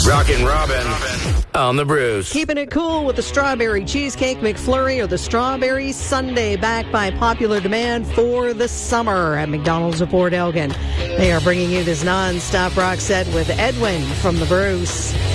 Rockin' Robin on the Brews. Keeping it cool with the Strawberry Cheesecake McFlurry or the Strawberry Sundae, backed by popular demand for the summer at McDonald's of Fort Elgin. They are bringing you this non-stop rock set with Edwin from the Brews.